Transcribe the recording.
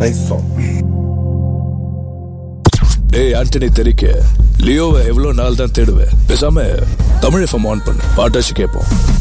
nice song. டேய் ஆண்டனி தெரிக்க லியோவை எவ்வளவு நாள் தான் தேடுவேன். பேசாம தமிழ் எஃப்எம் ஆன் பண்ணு, பாட்டாச்சு கேட்போம்.